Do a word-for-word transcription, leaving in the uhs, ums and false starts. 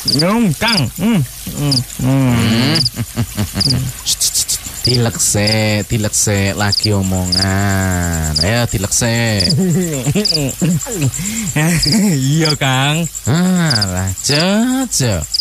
Hmm, Kang. Hmm. Hmm. Hmm. Tilek se, tilek se, lagi omongan. Ayo tilek se. Iya, Kang. Ah, lah, Jojo.